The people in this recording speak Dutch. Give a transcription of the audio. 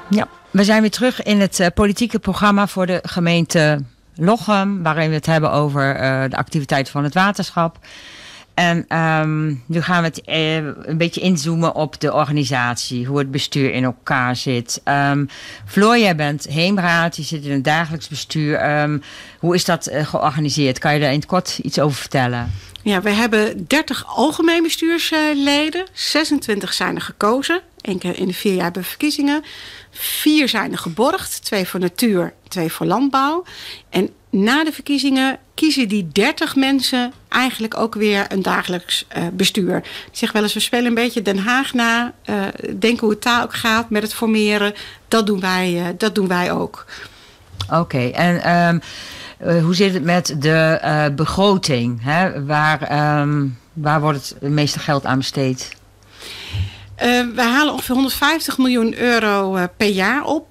Ja, we zijn weer terug in het politieke programma voor de gemeente Lochem, waarin we het hebben over de activiteiten van het waterschap. En nu gaan we het een beetje inzoomen op de organisatie, hoe het bestuur in elkaar zit. Floor, jij bent heemraad, je zit in een dagelijks bestuur. Hoe is dat georganiseerd? Kan je daar in het kort iets over vertellen? Ja, we hebben 30 algemeen bestuursleden. 26 zijn er gekozen. 1 keer in de 4 jaar hebben we verkiezingen. 4 zijn er geborgd. 2 voor natuur, 2 voor landbouw. En na de verkiezingen kiezen die 30 mensen eigenlijk ook weer een dagelijks bestuur. Ik zeg wel eens, we spelen een beetje Den Haag na. Denken hoe het daar ook gaat met het formeren. Dat doen wij ook. Oké, en hoe zit het met de begroting? Hè? Waar wordt het meeste geld aan besteed? We halen ongeveer €150 miljoen per jaar op.